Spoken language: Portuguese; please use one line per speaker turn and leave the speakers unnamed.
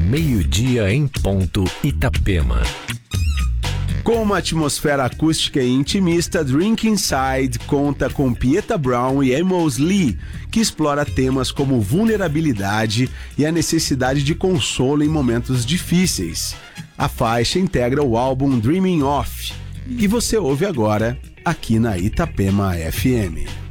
meio-dia em ponto, Itapema.
Com uma atmosfera acústica e intimista, Drink Inside conta com Pieta Brown e Amos Lee, que explora temas como vulnerabilidade e a necessidade de consolo em momentos difíceis. A faixa integra o álbum Dreaming Of, e você ouve agora aqui na Itapema FM.